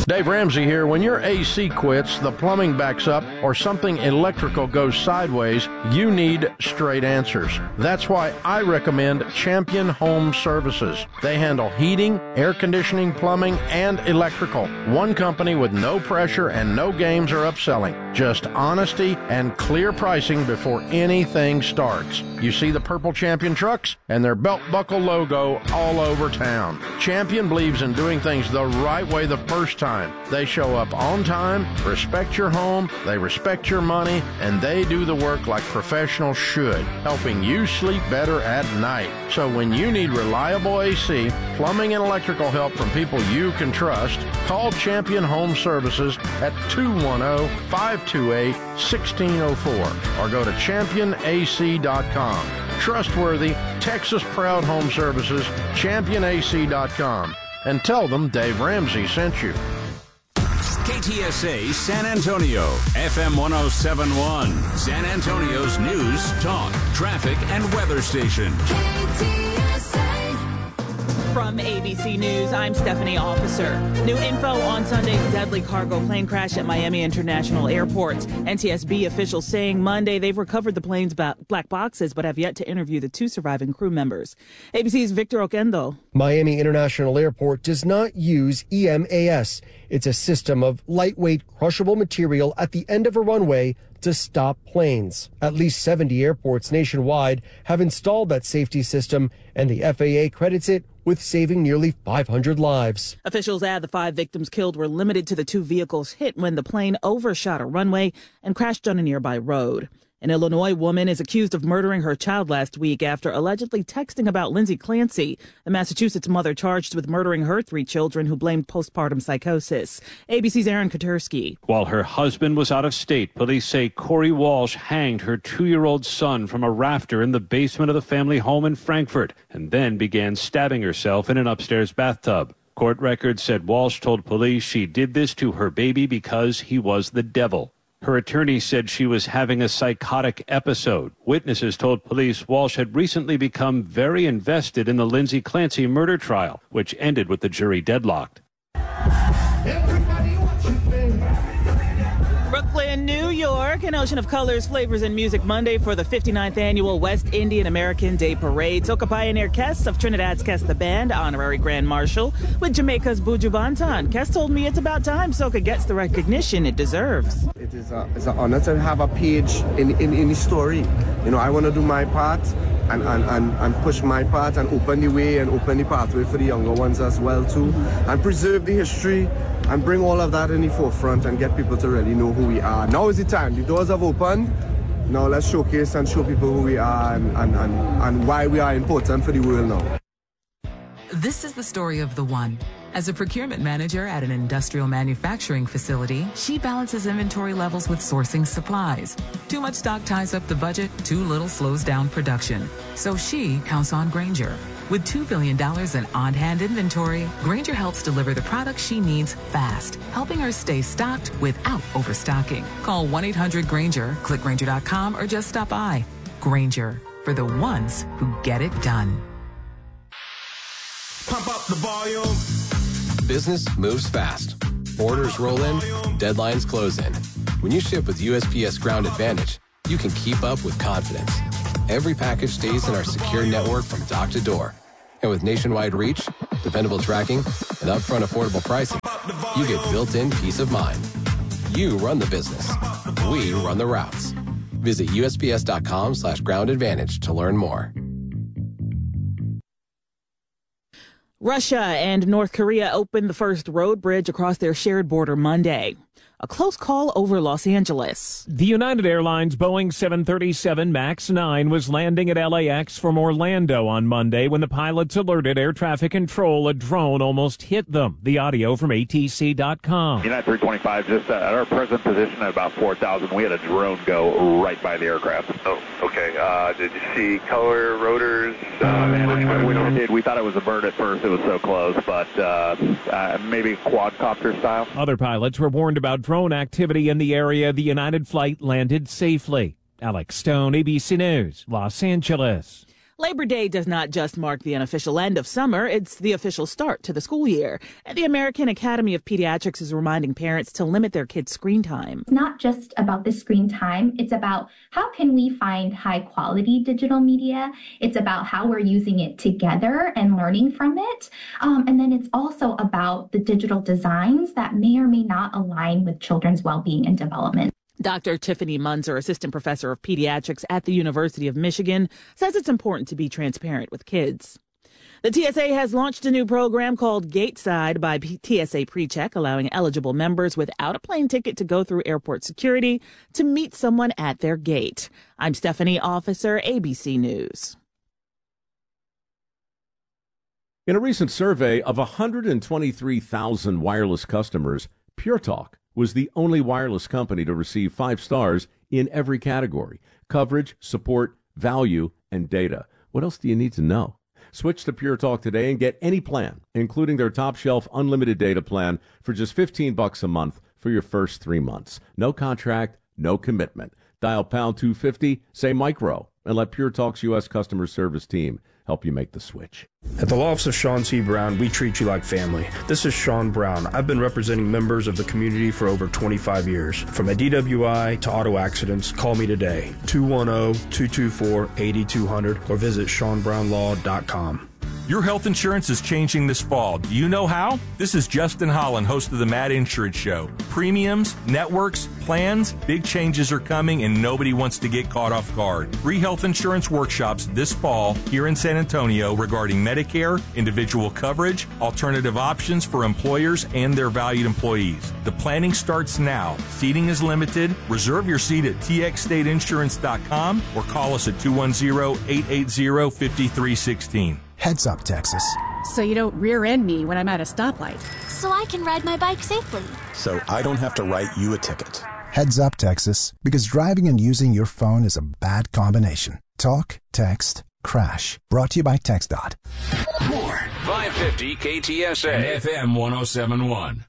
Dave Ramsey here. When your AC quits, the plumbing backs up, or something electrical goes sideways, you need straight answers. That's why I recommend Champion Home Services. They handle heating, air conditioning, plumbing, and electrical. One company with no pressure and no games or upselling. Just honesty and clear pricing before anything starts. You see the purple Champion trucks and their belt buckle logo all over town. Champion believes in doing things the right way the first time. They show up on time, respect your home, they respect your money, and they do the work like professionals should, helping you sleep better at night. So when you need reliable AC, plumbing, and electrical help from people you can trust, call Champion Home Services at 210-528-1604 or go to championac.com. Trustworthy, Texas-proud home services, championac.com. And tell them Dave Ramsey sent you. KTSA San Antonio, FM 107.1, San Antonio's news, talk, traffic, and weather station. From ABC News, I'm Stephanie Officer. New info on Sunday's deadly cargo plane crash at Miami International Airport. NTSB officials saying Monday they've recovered the plane's black boxes but have yet to interview the two surviving crew members. ABC's Victor Oquendo. Miami International Airport does not use EMAS. It's a system of lightweight, crushable material at the end of a runway to stop planes. At least 70 airports nationwide have installed that safety system, and the FAA credits it with saving nearly 500 lives. Officials add the 5 victims killed were limited to the 2 vehicles hit when the plane overshot a runway and crashed on a nearby road. An Illinois woman is accused of murdering her child last week after allegedly texting about Lindsay Clancy, the Massachusetts mother charged with murdering her 3 children who blamed postpartum psychosis. ABC's Aaron Katersky. While her husband was out of state, police say Corey Walsh hanged her 2-year-old son from a rafter in the basement of the family home in Frankfort and then began stabbing herself in an upstairs bathtub. Court records said Walsh told police she did this to her baby because he was the devil. Her attorney said she was having a psychotic episode. Witnesses told police Walsh had recently become very invested in the Lindsay Clancy murder trial, which ended with the jury deadlocked. Brooklyn, New York, an ocean of colors, flavors, and music Monday for the 59th annual West Indian American Day Parade. Soca pioneer Kes of Trinidad's Kes the Band, honorary Grand Marshal, with Jamaica's Buju Banton. Kes told me it's about time Soca gets the recognition it deserves. It is an honor to have a page in the story. You know, I want to do my part and push my part and open the way and open the pathway for the younger ones as well too, and preserve the history and bring all of that in the forefront and get people to really know who we are. Now is the time. The doors have opened. Now let's showcase and show people who we are and why we are important for the world now. This is the story of the one. As a procurement manager at an industrial manufacturing facility, she balances inventory levels with sourcing supplies. Too much stock ties up the budget, too little slows down production. So she counts on Grainger. With $2 billion in on-hand inventory, Grainger helps deliver the products she needs fast, helping her stay stocked without overstocking. Call 1-800-GRAINGER, click Grainger.com, or just stop by. Grainger, for the ones who get it done. Pump up the volume. Business moves fast. Orders roll in, deadlines close in. When you ship with USPS Ground Advantage, you can keep up with confidence. Every package stays in our secure network from dock to door. And with nationwide reach, dependable tracking, and upfront affordable pricing, you get built-in peace of mind. You run the business. We run the routes. Visit USPS.com/Ground Advantage to learn more. Russia and North Korea opened the first road bridge across their shared border Monday. A close call over Los Angeles. The United Airlines Boeing 737 MAX 9 was landing at LAX from Orlando on Monday when the pilots alerted air traffic control a drone almost hit them. The audio from ATC.com. United 325, just at our present position at about 4,000, we had a drone go right by the aircraft. Oh, okay. Did you see color, rotors? We thought it was a bird at first. It was so close, but maybe quadcopter style. Other pilots were warned about drone activity in the area. The United flight landed safely. Alex Stone, ABC News, Los Angeles. Labor Day does not just mark the unofficial end of summer, it's the official start to the school year. And the American Academy of Pediatrics is reminding parents to limit their kids' screen time. It's not just about the screen time. It's about how can we find high quality digital media. It's about how we're using it together and learning from it. And then it's also about the digital designs that may or may not align with children's well-being and development. Dr. Tiffany Munzer, assistant professor of pediatrics at the University of Michigan, says it's important to be transparent with kids. The TSA has launched a new program called Gateside by TSA PreCheck, allowing eligible members without a plane ticket to go through airport security to meet someone at their gate. I'm Stephanie Officer, ABC News. In a recent survey of 123,000 wireless customers, Pure Talk was the only wireless company to receive 5 stars in every category: coverage, support, value, and data. What else do you need to know? Switch to Pure Talk today and get any plan, including their top shelf unlimited data plan, for just $15 a month for your first 3 months. No contract, no commitment. Dial pound 250, say micro, and let Pure Talk's U.S. customer service team help you make the switch. At the law office of Sean C. Brown, we treat you like family. This is Sean Brown. I've been representing members of the community for over 25 years. From a DWI to auto accidents, call me today, 210-224-8200, or visit SeanBrownLaw.com. Your health insurance is changing this fall. Do you know how? This is Justin Holland, host of the Mad Insurance Show. Premiums, networks, plans, big changes are coming and nobody wants to get caught off guard. 3 health insurance workshops this fall here in San Antonio regarding Medicare, individual coverage, alternative options for employers and their valued employees. The planning starts now. Seating is limited. Reserve your seat at txstateinsurance.com or call us at 210-880-5316. Heads up, Texas. So you don't rear end me when I'm at a stoplight. So I can ride my bike safely. So I don't have to write you a ticket. Heads up, Texas, because driving and using your phone is a bad combination. Talk, text, crash. Brought to you by TxDOT. More 550 KTSA and FM 1071.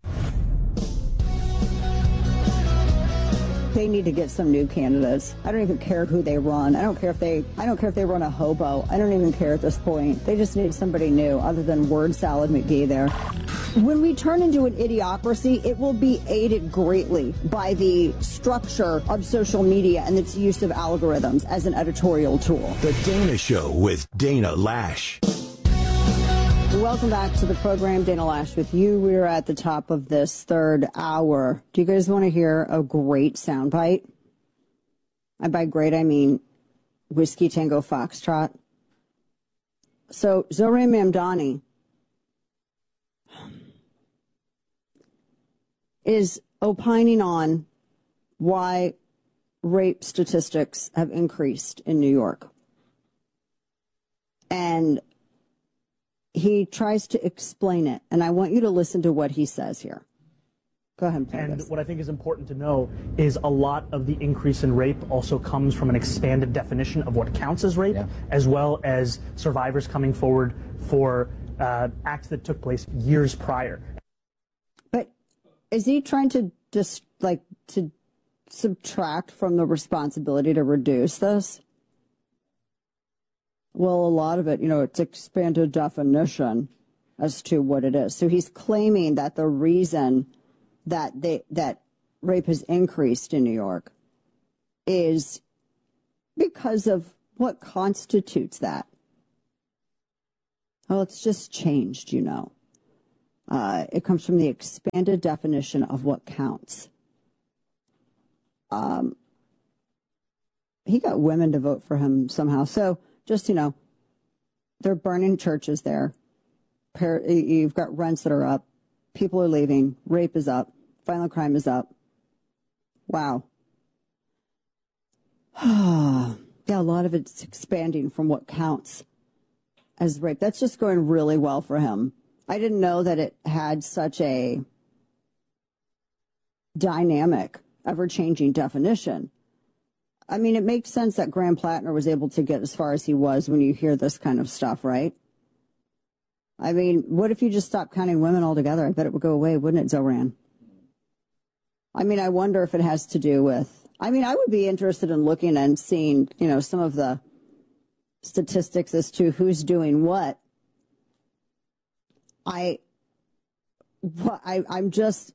They need to get some new candidates. I don't even care who they run. I don't care if they run a hobo. I don't even care at this point. They just need somebody new other than word salad McGee there. When we turn into an idiocracy, it will be aided greatly by the structure of social media and its use of algorithms as an editorial tool. The Dana Show with Dana Lash. Welcome back to the program. Dana Lash with you. We're at the top of this third hour. Do you guys want to hear a great soundbite? And by great, I mean Whiskey Tango Foxtrot. So Zohran Mamdani is opining on why rape statistics have increased in New York. And he tries to explain it, and I want you to listen to what he says here. Go ahead and play this. What I think is important to know is a lot of the increase in rape also comes from an expanded definition of what counts as rape, as well as survivors coming forward for acts that took place years prior. But is he trying to to subtract from the responsibility to reduce this? Well, a lot of it, it's expanded definition as to what it is. So he's claiming that the reason that rape has increased in New York is because of what constitutes that. Well, it's just changed, It comes from the expanded definition of what counts. He got women to vote for him somehow. So just, they're burning churches there. You've got rents that are up. People are leaving. Rape is up. Violent crime is up. Wow. Yeah, a lot of it's expanding from what counts as rape. That's just going really well for him. I didn't know that it had such a dynamic, ever-changing definition. I mean, it makes sense that Graham Plattner was able to get as far as he was when you hear this kind of stuff, right? I mean, what if you just stopped counting women altogether? I bet it would go away, wouldn't it, Zohran? I mean, I wonder if it has to do with... I mean, I would be interested in looking and seeing, some of the statistics as to who's doing what, I'm just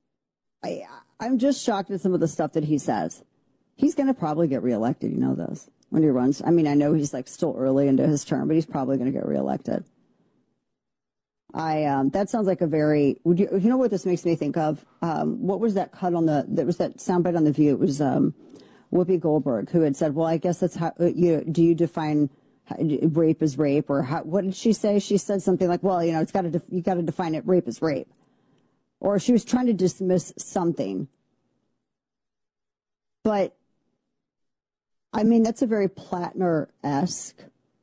shocked at some of the stuff that he says. He's going to probably get reelected, you know this, when he runs. I mean, I know he's like still early into his term, but he's probably going to get reelected. That sounds like a very, you know what this makes me think of? What was that cut on there was that soundbite on The View. It was Whoopi Goldberg who had said, well, I guess that's how, do you define rape as rape, or what did she say? She said something like, well, you know, you got to define it, rape as rape. Or she was trying to dismiss something. But, I mean, that's a very Plattner-esque,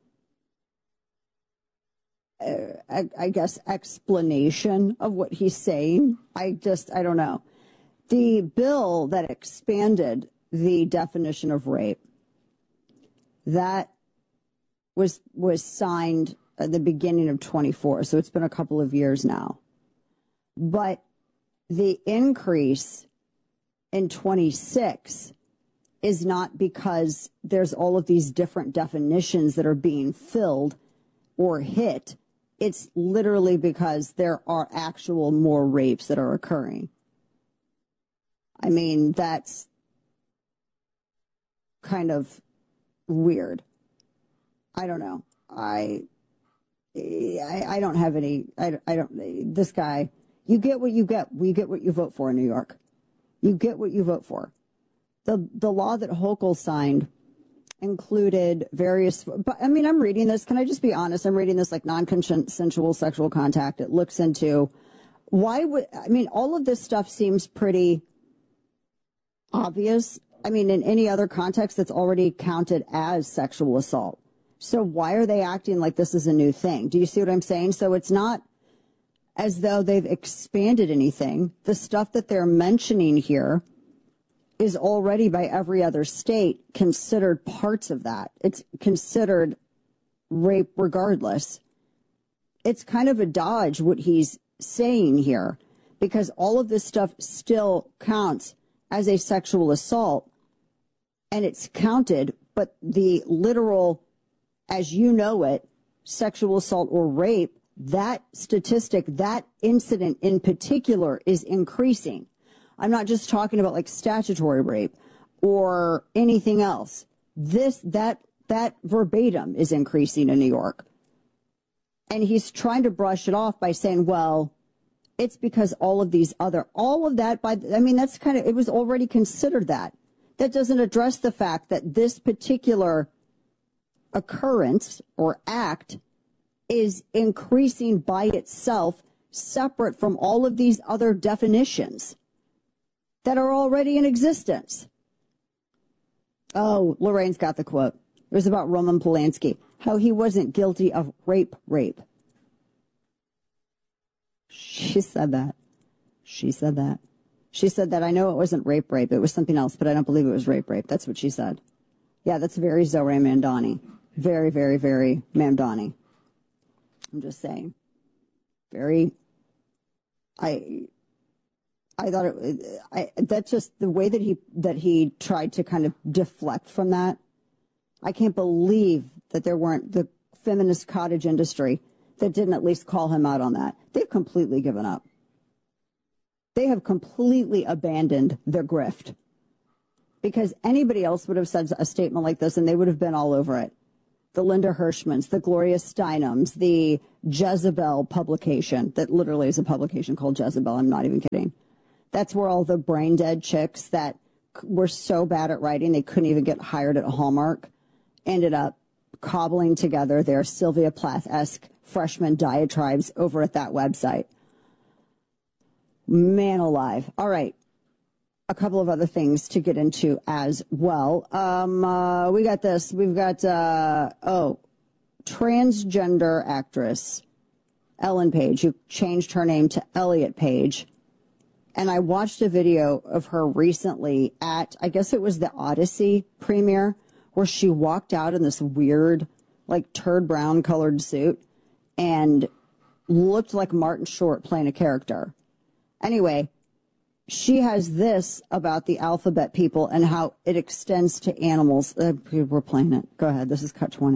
I guess, explanation of what he's saying. I don't know. The bill that expanded the definition of rape, that was signed at the beginning of 24, so it's been a couple of years now. But the increase in 26 is not because there's all of these different definitions that are being filled or hit. It's literally because there are actual more rapes that are occurring. I mean, that's kind of weird. I don't know. I don't have any, this guy, you get what you get. You get what you vote for in New York. You get what you vote for. The law that Hochul signed included various, but I mean, I'm reading this. Can I just be honest? I'm reading this like non-consensual sexual contact. It looks into all of this stuff seems pretty obvious. I mean, in any other context, that's already counted as sexual assault. So why are they acting like this is a new thing? Do you see what I'm saying? So it's not as though they've expanded anything. The stuff that they're mentioning here is already by every other state considered parts of that. It's considered rape regardless. It's kind of a dodge what he's saying here, because all of this stuff still counts as a sexual assault, and it's counted, but the literal, as you know it, sexual assault or rape, that statistic, that incident in particular is increasing. I'm not just talking about like statutory rape or anything else. That verbatim is increasing in New York. And he's trying to brush it off by saying, well, it's because all of that, that's kind of, it was already considered that. That doesn't address the fact that this particular occurrence or act is increasing by itself, separate from all of these other definitions that are already in existence. Oh, Lorraine's got the quote. It was about Roman Polanski, how he wasn't guilty of rape. She said that. She said that. I know it wasn't rape. It was something else, but I don't believe it was rape. That's what she said. Yeah, that's very Zohran Mamdani. Very, very, very Mamdani. I'm just saying. I thought that's just the way that he tried to kind of deflect from that. I can't believe that there weren't the feminist cottage industry that didn't at least call him out on that. They've completely given up. They have completely abandoned the grift, because anybody else would have said a statement like this and they would have been all over it. The Linda Hirschmans, the Gloria Steinems, the Jezebel publication, that literally is a publication called Jezebel. I'm not even kidding. That's where all the brain dead chicks that were so bad at writing they couldn't even get hired at Hallmark ended up cobbling together their Sylvia Plath-esque freshman diatribes over at that website. Man alive. All right. A couple of other things to get into as well. We got this. We've got, transgender actress Ellen Page, who changed her name to Elliot Page. And I watched a video of her recently at, I guess it was the Odyssey premiere, where she walked out in this weird, like, turd brown colored suit and looked like Martin Short playing a character. Anyway, she has this about the alphabet people and how it extends to animals. We're playing it. Go ahead. This is cut 20.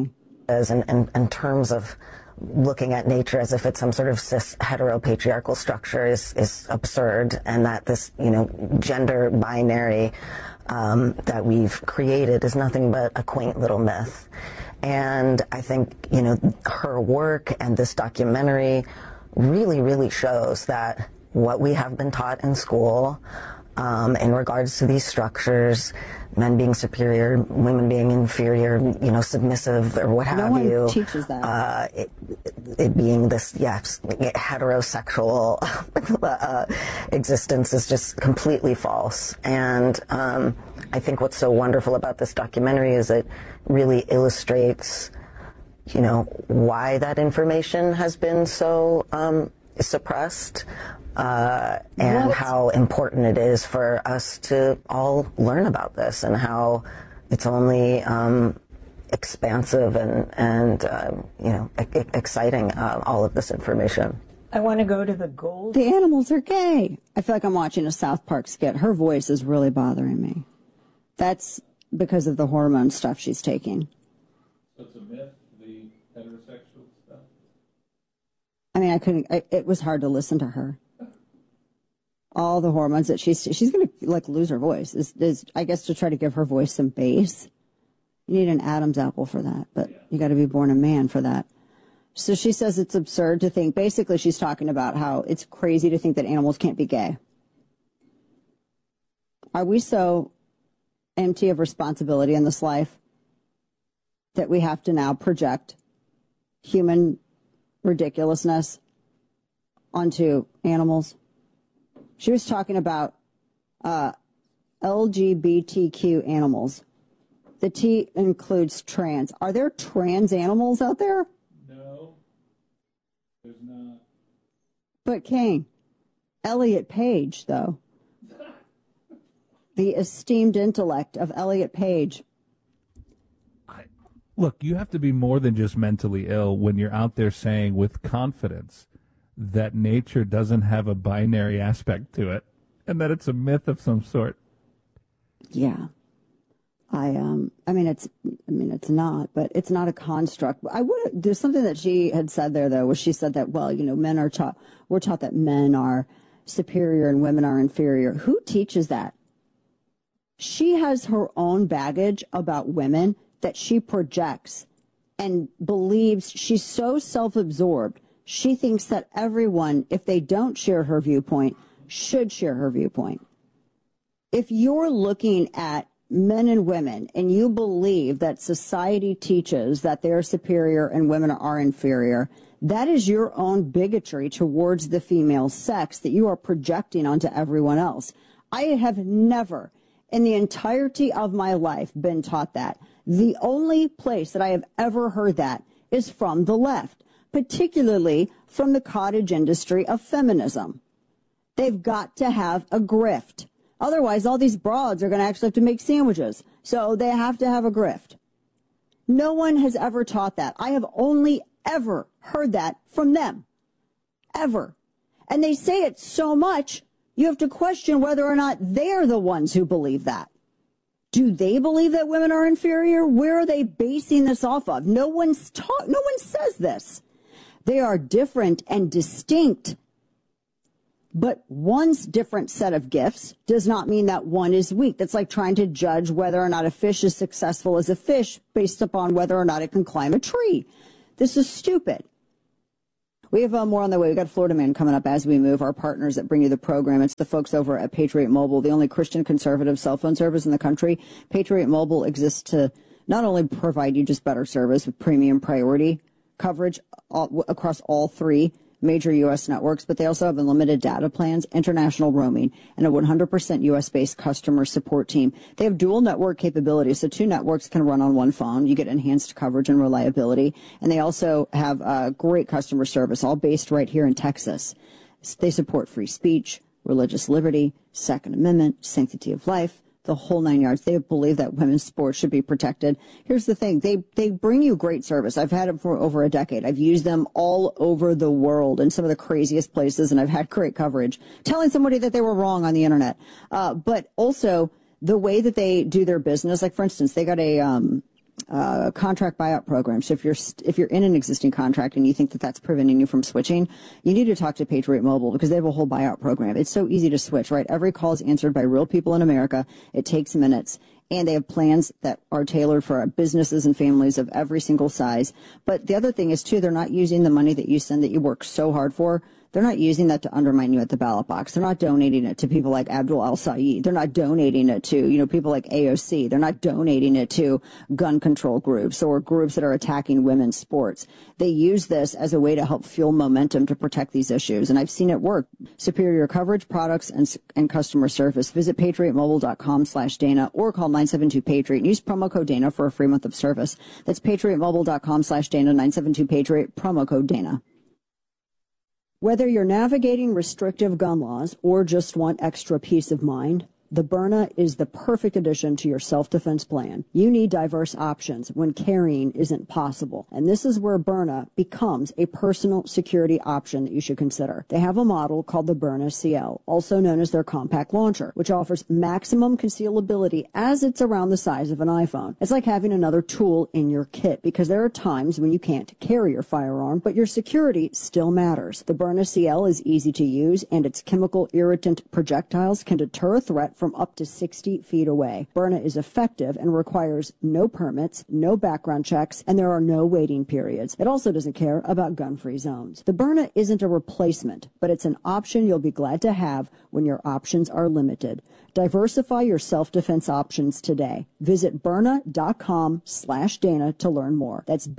is in terms of looking at nature as if it's some sort of cis heteropatriarchal structure is absurd, and that this, gender binary that we've created is nothing but a quaint little myth. And I think, her work and this documentary really, really shows that what we have been taught in school in regards to these structures, men being superior, women being inferior, submissive or what have you. No one teaches that. It being this, heterosexual existence is just completely false. And I think what's so wonderful about this documentary is it really illustrates, why that information has been so suppressed. And how important it is for us to all learn about this, and how it's only expansive and exciting, all of this information. I want to go to the gold. The animals are gay. I feel like I'm watching a South Park skit. Her voice is really bothering me. That's because of the hormone stuff she's taking. So it's a myth, the heterosexual stuff? I mean, it was hard to listen to her. All the hormones that she's going to lose her voice is I guess, to try to give her voice some bass. You need an Adam's apple for that, but you got to be born a man for that. So she says it's absurd to think, basically she's talking about how it's crazy to think that animals can't be gay. Are we so empty of responsibility in this life that we have to now project human ridiculousness onto animals? She was talking about LGBTQ animals. The T includes trans. Are there trans animals out there? No, there's not. But King, Elliot Page, though. The esteemed intellect of Elliot Page. Look, you have to be more than just mentally ill when you're out there saying with confidence that nature doesn't have a binary aspect to it, and that it's a myth of some sort. Yeah. It's not, but it's not a construct. There's something that she had said there, though, where she said that, we're taught that men are superior and women are inferior. Who teaches that? She has her own baggage about women that she projects and believes. She's so self-absorbed. She thinks that everyone, if they don't share her viewpoint, should share her viewpoint. If you're looking at men and women and you believe that society teaches that they're superior and women are inferior, that is your own bigotry towards the female sex that you are projecting onto everyone else. I have never, in the entirety of my life, been taught that. The only place that I have ever heard that is from the left, particularly from the cottage industry of feminism. They've got to have a grift. Otherwise, all these broads are going to actually have to make sandwiches. So they have to have a grift. No one has ever taught that. I have only ever heard that from them. Ever. And they say it so much, you have to question whether or not they're the ones who believe that. Do they believe that women are inferior? Where are they basing this off of? No one says this. They are different and distinct. But one's different set of gifts does not mean that one is weak. That's like trying to judge whether or not a fish is successful as a fish based upon whether or not it can climb a tree. This is stupid. We have more on the way. We've got Florida Man coming up as we move. Our partners that bring you the program. It's the folks over at Patriot Mobile, the only Christian conservative cell phone service in the country. Patriot Mobile exists to not only provide you just better service with premium priority coverage across all three major U.S. networks, but they also have unlimited data plans, international roaming, and a 100% U.S.-based customer support team. They have dual network capabilities, so two networks can run on one phone. You get enhanced coverage and reliability, and they also have great customer service, all based right here in Texas. They support free speech, religious liberty, Second Amendment, sanctity of life, the whole 9 yards. They believe that women's sports should be protected. Here's the thing. They bring you great service. I've had them for over a decade. I've used them all over the world in some of the craziest places, and I've had great coverage, telling somebody that they were wrong on the internet. But also the way that they do their business, like, for instance, they got a contract buyout program. So if you're in an existing contract and you think that that's preventing you from switching, you need to talk to Patriot Mobile because they have a whole buyout program. It's so easy to switch, right? Every call is answered by real people in America. It takes minutes. And they have plans that are tailored for businesses and families of every single size. But the other thing is, too, they're not using the money that you send that you work so hard for. They're not using that to undermine you at the ballot box. They're not donating it to people like Abdul El-Sayed. They're not donating it to, people like AOC. They're not donating it to gun control groups or groups that are attacking women's sports. They use this as a way to help fuel momentum to protect these issues. And I've seen it work. Superior coverage, products, and customer service. Visit patriotmobile.com/Dana or call 972-PATRIOT and use promo code Dana for a free month of service. That's patriotmobile.com/Dana, 972-PATRIOT, promo code Dana. Whether you're navigating restrictive gun laws or just want extra peace of mind, the Byrna is the perfect addition to your self-defense plan. You need diverse options when carrying isn't possible. And this is where Byrna becomes a personal security option that you should consider. They have a model called the Byrna CL, also known as their compact launcher, which offers maximum concealability as it's around the size of an iPhone. It's like having another tool in your kit because there are times when you can't carry your firearm, but your security still matters. The Byrna CL is easy to use, and its chemical irritant projectiles can deter a threat from up to 60 feet away. Byrna is effective and requires no permits, no background checks, and there are no waiting periods. It also doesn't care about gun-free zones. The Byrna isn't a replacement, but it's an option you'll be glad to have when your options are limited. Diversify your self-defense options today. Visit Byrna.com/Dana to learn more. That's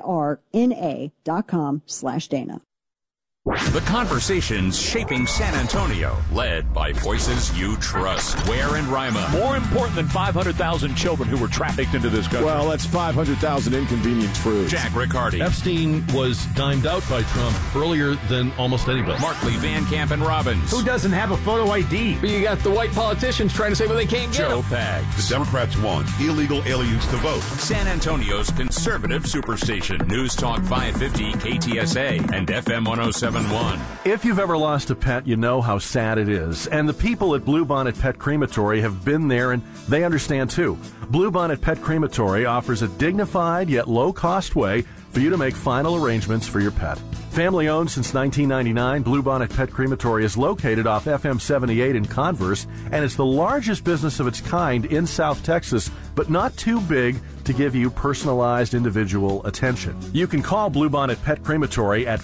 BYRNA.com/Dana. The conversations shaping San Antonio, led by voices you trust. Ware and Rima. More important than 500,000 children who were trafficked into this country. Well, that's 500,000 inconvenient truths. Jack Riccardi. Epstein was dimed out by Trump earlier than almost anybody. Markley, Van Camp, and Robbins. Who doesn't have a photo ID? But you got the white politicians trying to say, well, they can't get Joe them. Pags. The Democrats want illegal aliens to vote. San Antonio's conservative superstation. News Talk 550 KTSA and FM 107.1. If you've ever lost a pet, you know how sad it is. And the people at Bluebonnet Pet Crematory have been there, and they understand too. Bluebonnet Pet Crematory offers a dignified yet low-cost way for you to make final arrangements for your pet. Family owned since 1999, Bluebonnet Pet Crematory is located off FM 78 in Converse, and it's the largest business of its kind in South Texas, but not too big to give you personalized individual attention. You can call Bluebonnet Pet Crematory at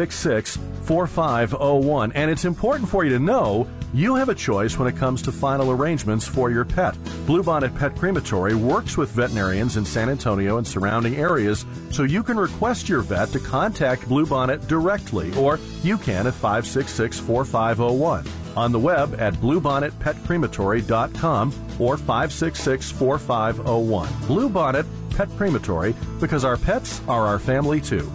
566-4501, and it's important for you to know you have a choice when it comes to final arrangements for your pet. Bluebonnet Pet Crematory works with veterinarians in San Antonio and surrounding areas, so you can request your vet to contact Bluebonnet directly, or you can at 566-4501. On the web at bluebonnetpetcrematory.com or 566-4501. Bluebonnet Pet Crematory, because our pets are our family too.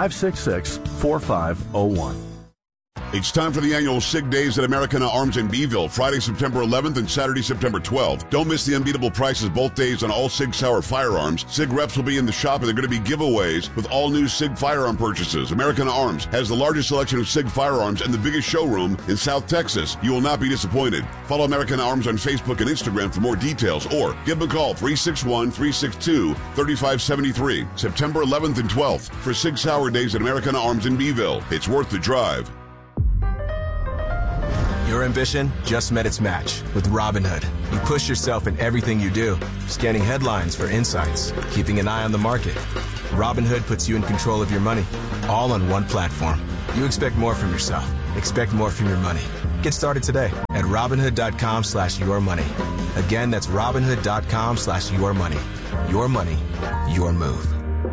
566-4501. It's time for the annual SIG Days at Americana Arms in Beeville, Friday, September 11th and Saturday, September 12th. Don't miss the unbeatable prices both days on all SIG Sauer firearms. SIG reps will be in the shop, and they're going to be giveaways with all new SIG firearm purchases. Americana Arms has the largest selection of SIG firearms and the biggest showroom in South Texas. You will not be disappointed. Follow Americana Arms on Facebook and Instagram for more details, or give them a call, 361-362-3573. September 11th and 12th for SIG Sauer Days at Americana Arms in Beeville. It's worth the drive. Your ambition just met its match with Robinhood. You push yourself in everything you do, scanning headlines for insights, keeping an eye on the market. Robinhood puts you in control of your money, all on one platform. You expect more from yourself. Expect more from your money. Get started today at Robinhood.com/yourmoney. Again, that's Robinhood.com/yourmoney. Your money, your move.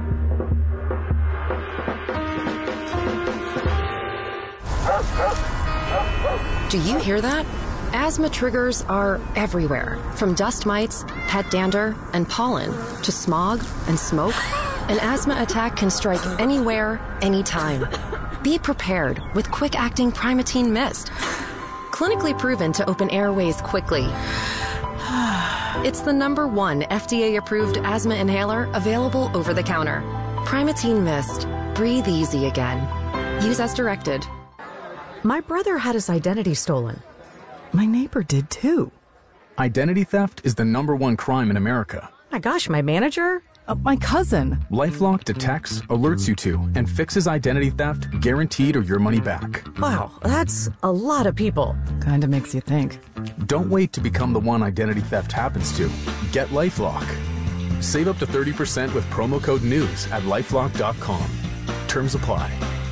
Do you hear that? Asthma triggers are everywhere, from dust mites, pet dander, and pollen, to smog and smoke. An asthma attack can strike anywhere, anytime. Be prepared with quick-acting Primatene Mist. Clinically proven to open airways quickly. It's the #1 FDA-approved asthma inhaler available over the counter. Primatene Mist. Breathe easy again. Use as directed. My brother had his identity stolen. My neighbor did too. Identity theft is the #1 crime in America. My gosh, my manager? My cousin. LifeLock detects, alerts you to, and fixes identity theft, guaranteed or your money back. Wow, that's a lot of people. Kinda makes you think. Don't wait to become the one identity theft happens to. Get LifeLock. Save up to 30% with promo code NEWS at LifeLock.com. Terms apply.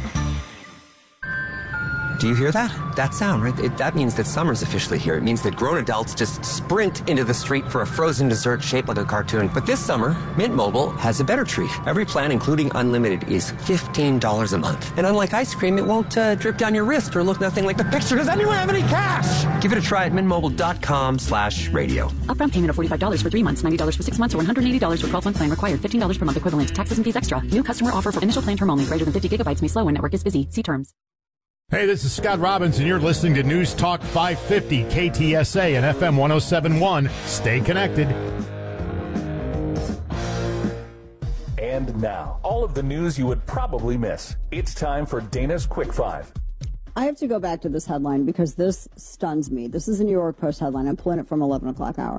Do you hear that? That sound, right? That means that summer's officially here. It means that grown adults just sprint into the street for a frozen dessert shaped like a cartoon. But this summer, Mint Mobile has a better treat. Every plan, including unlimited, is $15 a month. And unlike ice cream, it won't drip down your wrist or look nothing like the picture. Does anyone have any cash? Give it a try at mintmobile.com/radio. Upfront payment of $45 for 3 months, $90 for 6 months, or $180 for 12-month plan required. $15 per month equivalent. Taxes and fees extra. New customer offer for initial plan term only. Greater than 50 gigabytes may slow when network is busy. See terms. Hey, this is Scott Robbins, and you're listening to News Talk 550 KTSA and FM 107.1. Stay connected. And now, all of the news you would probably miss. It's time for Dana's Quick Five. I have to go back to this headline because this stuns me. This is a New York Post headline. I'm pulling it from 11 o'clock hour.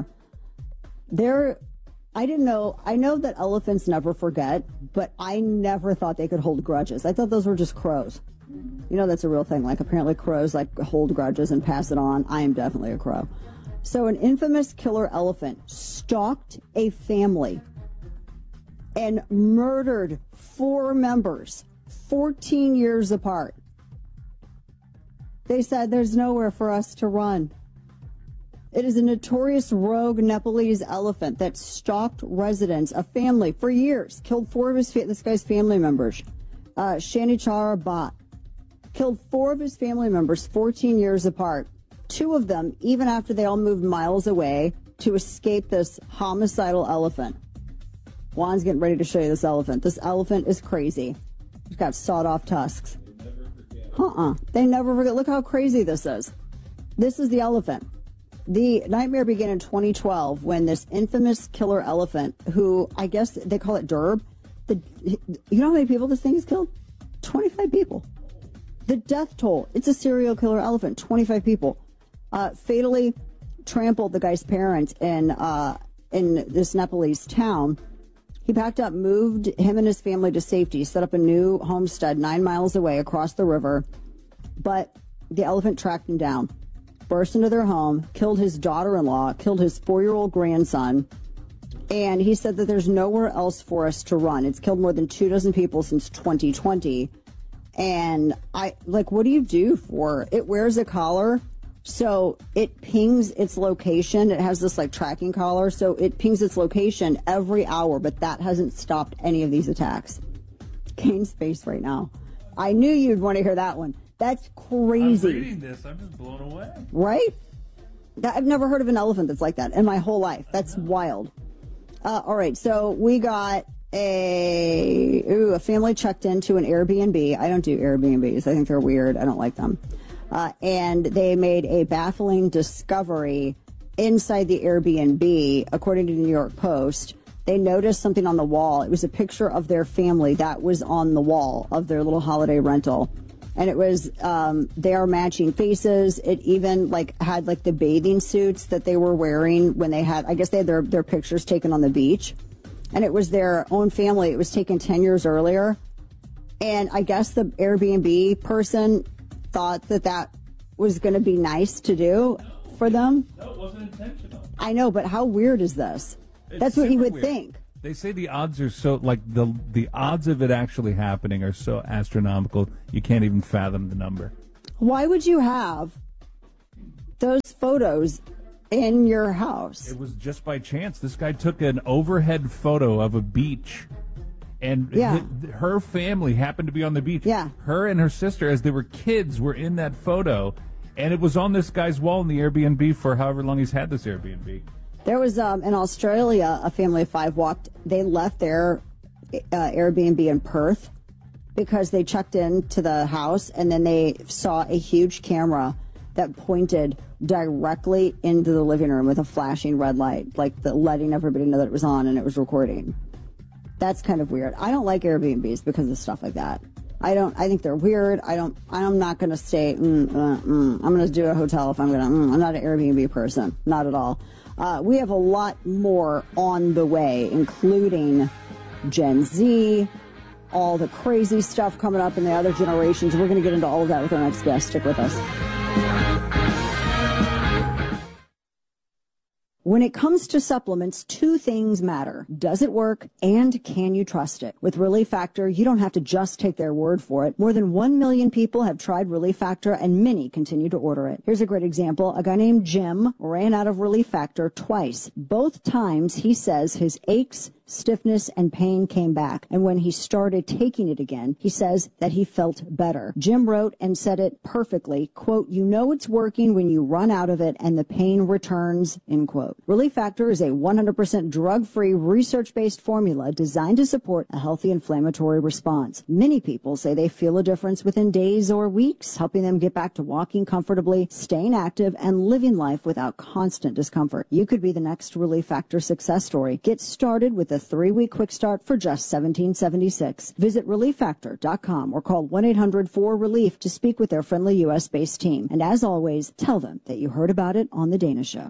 I didn't know. I know that elephants never forget, but I never thought they could hold grudges. I thought those were just crows. You know, that's a real thing. Like, apparently crows, like, hold grudges and pass it on. I am definitely a crow. So an infamous killer elephant stalked a family and murdered 4 members, 14 years apart. They said there's nowhere for us to run. It is a notorious rogue Nepalese elephant that stalked residents, a family, for years. Killed 4 of this guy's family members. Shanichar Bhatt. Killed 4 of his family members 14 years apart. 2 of them, even after they all moved miles away to escape this homicidal elephant. Juan's getting ready to show you this elephant. This elephant is crazy. He's got sawed-off tusks. They never forget. Look how crazy this is. This is the elephant. The nightmare began in 2012 when this infamous killer elephant, who I guess they call it Derb, you know how many people this thing has killed? 25 people. The death toll, it's a serial killer elephant, 25 people, fatally trampled the guy's parents in this Nepalese town. He packed up, moved him and his family to safety, set up a new homestead 9 miles away across the river. But the elephant tracked him down, burst into their home, killed his daughter-in-law, killed his 4-year-old grandson. And he said that there's nowhere else for us to run. It's killed more than 24 people since 2020. And what do you do for it? Wears a collar, so it pings its location. It has this tracking collar, so it pings its location every hour, but that hasn't stopped any of these attacks. Kane's face right now. I knew you'd want to hear that one. That's crazy. I'm reading this. I'm just blown away. Right? I've never heard of an elephant that's like that in my whole life. That's wild. All right, so we got a family checked into an Airbnb. I don't do Airbnbs. I think they're weird. I don't like them. And they made a baffling discovery inside the Airbnb. According to the New York Post, they noticed something on the wall. It was a picture of their family that was on the wall of their little holiday rental. And it was, they are matching faces. It even had the bathing suits that they were wearing when they had, I guess they had their pictures taken on the beach. And it was their own family. It was taken 10 years earlier. And I guess the Airbnb person thought that was going to be nice to do for them. No, it wasn't intentional. I know, but how weird is this? That's what you would think. They say the odds are so, the odds of it actually happening are so astronomical, you can't even fathom the number. Why would you have those photos in your house? It was just by chance. This guy took an overhead photo of a beach, and her family happened to be on the beach. Yeah. Her and her sister, as they were kids, were in that photo, and it was on this guy's wall in the Airbnb for however long he's had this Airbnb. There was, in Australia, a family of 5 they left their Airbnb in Perth because they checked into the house, and then they saw a huge camera that pointed directly into the living room with a flashing red light, letting everybody know that it was on and it was recording. That's kind of weird. I don't like Airbnbs because of stuff like that. I think they're weird. I'm not going to stay, I'm going to do a hotel if I'm not an Airbnb person. Not at all. We have a lot more on the way, including Gen Z, all the crazy stuff coming up in the other generations. We're going to get into all of that with our next guest. Stick with us. When it comes to supplements, two things matter. Does it work, and can you trust it? With Relief Factor, you don't have to just take their word for it. More than 1 million people have tried Relief Factor, and many continue to order it. Here's a great example. A guy named Jim ran out of Relief Factor twice. Both times, he says his aches, stiffness, and pain came back. And when he started taking it again, he says that he felt better. Jim wrote and said it perfectly, quote, "You know it's working when you run out of it and the pain returns," end quote. Relief Factor is a 100% drug-free, research-based formula designed to support a healthy inflammatory response. Many people say they feel a difference within days or weeks, helping them get back to walking comfortably, staying active, and living life without constant discomfort. You could be the next Relief Factor success story. Get started with a 3-week quick start for just $17.76. Visit ReliefFactor.com or call 1-800-4RELIEF to speak with their friendly U.S.-based team. And as always, tell them that you heard about it on The Dana Show.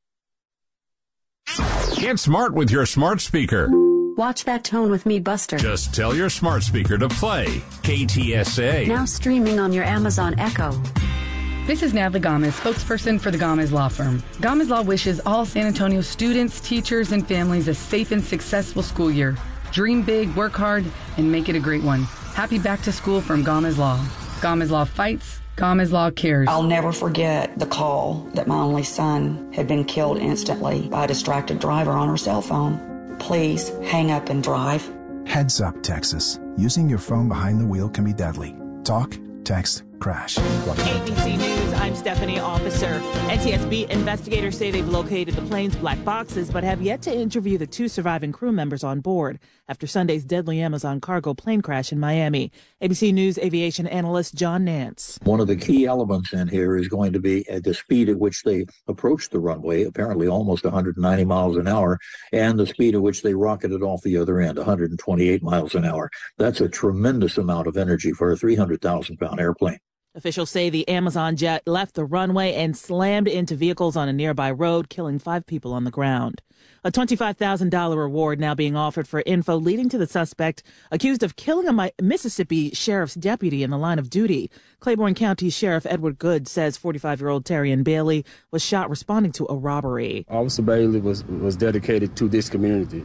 Get smart with your smart speaker. Watch That Tone with me, Buster. Just tell your smart speaker to play KTSA. Now streaming on your Amazon Echo. This is Natalie Gomez, spokesperson for the Gomez Law Firm. Gomez Law wishes all San Antonio students, teachers, and families a safe and successful school year. Dream big, work hard, and make it a great one. Happy back to school from Gomez Law. Gomez Law fights, Gomez Law cares. I'll never forget the call that my only son had been killed instantly by a distracted driver on her cell phone. Please hang up and drive. Heads up, Texas. Using your phone behind the wheel can be deadly. Talk, text, crash. ABC News, I'm Stephanie Officer. NTSB investigators say they've located the plane's black boxes, but have yet to interview the 2 surviving crew members on board after Sunday's deadly Amazon cargo plane crash in Miami. ABC News aviation analyst John Nance. One of the key elements in here is going to be at the speed at which they approached the runway, apparently almost 190 miles an hour, and the speed at which they rocketed off the other end, 128 miles an hour. That's a tremendous amount of energy for a 300,000-pound airplane. Officials say the Amazon jet left the runway and slammed into vehicles on a nearby road, killing 5 people on the ground. A $25,000 reward now being offered for info leading to the suspect accused of killing a Mississippi sheriff's deputy in the line of duty. Claiborne County Sheriff Edward Good says 45-year-old Terrian Bailey was shot responding to a robbery. Officer Bailey was dedicated to this community.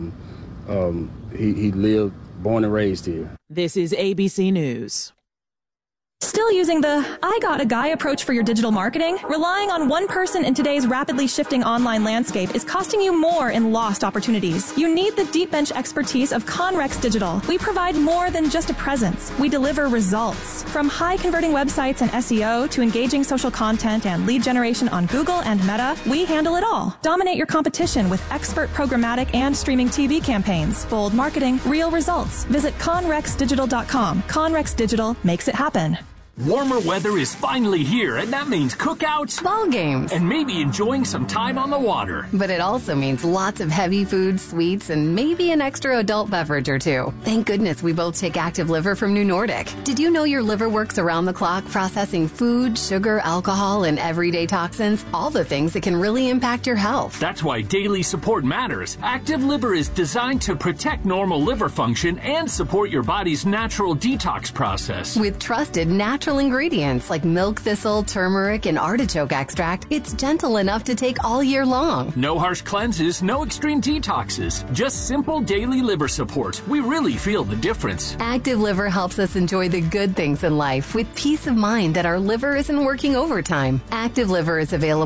He lived, born and raised here. This is ABC News. Still using the I got a guy approach for your digital marketing? Relying on one person in today's rapidly shifting online landscape is costing you more in lost opportunities. You need the deep bench expertise of Conrex Digital. We provide more than just a presence. We deliver results. From high converting websites and SEO to engaging social content and lead generation on Google and Meta, we handle it all. Dominate your competition with expert programmatic and streaming TV campaigns. Bold marketing, real results. Visit conrexdigital.com. Conrex Digital makes it happen. Warmer weather is finally here, and that means cookouts, ball games, and maybe enjoying some time on the water. But it also means lots of heavy foods, sweets, and maybe an extra adult beverage or two. Thank goodness we both take Active Liver from New Nordic. Did you know your liver works around the clock processing food, sugar, alcohol, and everyday toxins? All the things that can really impact your health. That's why daily support matters. Active Liver is designed to protect normal liver function and support your body's natural detox process. With trusted natural ingredients like milk thistle, turmeric, and artichoke extract, it's gentle enough to take all year long. No harsh cleanses, no extreme detoxes, just simple daily liver support. We really feel the difference. Active Liver helps us enjoy the good things in life with peace of mind that our liver isn't working overtime. Active Liver is available